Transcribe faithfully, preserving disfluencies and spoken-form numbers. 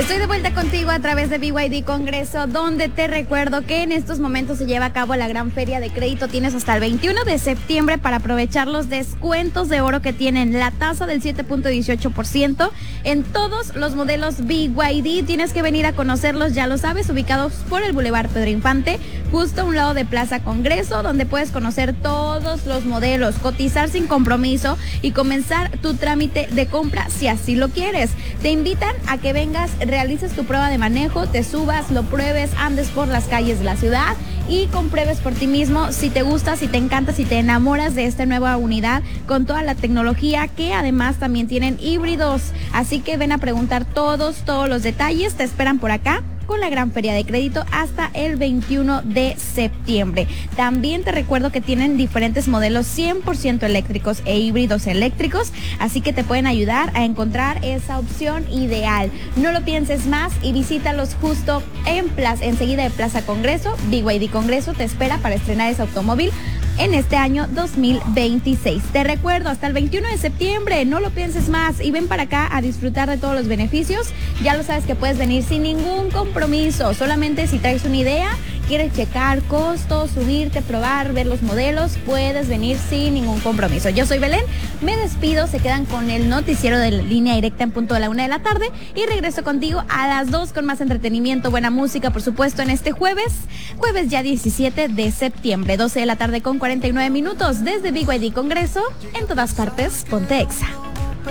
Estoy de vuelta contigo a través de B Y D Congreso, donde te recuerdo que en estos momentos se lleva a cabo la gran feria de crédito. Tienes hasta el veintiuno de septiembre para aprovechar los descuentos de oro que tienen la tasa del siete punto dieciocho por ciento en todos los modelos B Y D. Tienes que venir a conocerlos, ya lo sabes, ubicados por el Boulevard Pedro Infante, justo a un lado de Plaza Congreso, donde puedes conocer todos los modelos, cotizar sin compromiso y comenzar tu trámite de compra si así lo quieres. Te invitan a que vengas, realices tu prueba de manejo, te subas, lo pruebes, andes por las calles de la ciudad y compruebes por ti mismo si te gusta, si te encanta, si te enamoras de esta nueva unidad con toda la tecnología, que además también tienen híbridos. Así que ven a preguntar todos, todos los detalles. Te esperan por acá con la gran feria de crédito hasta el veintiuno de septiembre. También te recuerdo que tienen diferentes modelos cien por ciento eléctricos e híbridos eléctricos, así que te pueden ayudar a encontrar esa opción ideal. No lo pienses más y visítalos justo en plaza, enseguida de Plaza Congreso. B Y D Congreso te espera para estrenar ese automóvil en este año dos mil veintiséis. Te recuerdo, hasta el veintiuno de septiembre, no lo pienses más y ven para acá a disfrutar de todos los beneficios. Ya lo sabes que puedes venir sin ningún compromiso, solamente si traes una idea, quieres checar costos, subirte, probar, ver los modelos, puedes venir sin ningún compromiso. Yo soy Belén, me despido, se quedan con el noticiero de Línea Directa en punto de la una de la tarde y regreso contigo a las dos con más entretenimiento, buena música, por supuesto, en este jueves, jueves ya diecisiete de septiembre, doce de la tarde con cuarenta y nueve minutos, desde B Y D Congreso, en todas partes, ponte Exa.